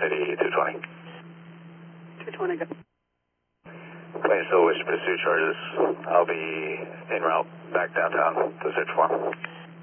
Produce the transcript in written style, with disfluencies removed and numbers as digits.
City 220. 220, go. Plane still wish to pursue charges. I'll be en route back downtown to search for him.